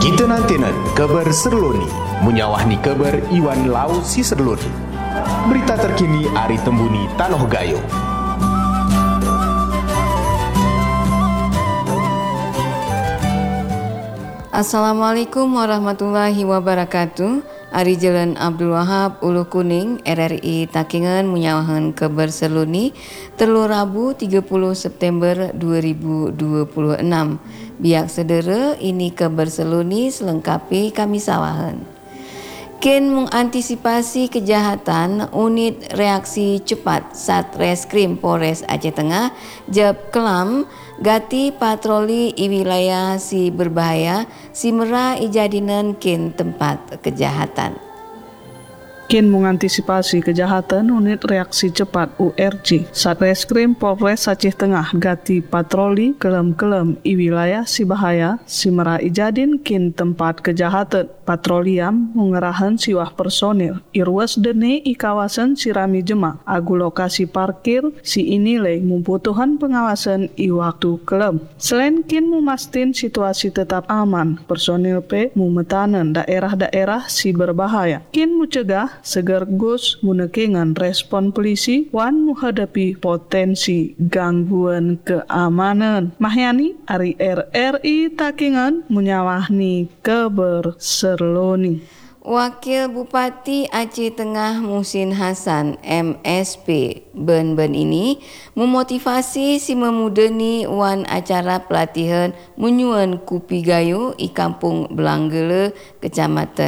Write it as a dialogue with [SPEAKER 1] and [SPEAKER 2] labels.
[SPEAKER 1] Kita nantinan kabar serloni, menyawahni kabar Iwan Lau si serloni. Berita terkini Ari Tembuni Tanoh Gayo.
[SPEAKER 2] Assalamualaikum warahmatullahi wabarakatuh. Ari Jalan Abdul Wahab Ulu Kuning RRI Takengon menyawahan kabar serluni telur Rabu 30 September 2026. Biak sedera ini kabar serluni selengkapi kami sawahan. Ken mengantisipasi kejahatan, unit reaksi cepat Satreskrim Polres Aceh Tengah Jab Kelam gati patroli i wilayah si berbahaya si mera ijadinan ken tempat kejahatan.
[SPEAKER 3] Kin mengantisipasi kejahatan, unit reaksi cepat URC Satreskrim Polres Aceh Tengah gati patroli kelem-kelem i wilayah si bahaya si mera ijadin kin tempat kejahatan. Patroliam mengerahan siwah personil irwas dene i kawasan Sirami Jemak agu lokasi parkir si inilai membutuhan pengawasan i waktu kelem. Selain kin memastin situasi tetap aman, personil P memetanen daerah-daerah si berbahaya. Kin mencegah segar gus munekengan respon polisi wan menghadapi potensi gangguan keamanan. Mahyani Ari RRI Takengon menyawahni kabar serloni.
[SPEAKER 2] Wakil Bupati Aceh Tengah Muhsin Hasan MSP Ben ini memotivasi si memudeni wan acara pelatihan menyuan kupi gayo i Kampung Belanggele Kecamatan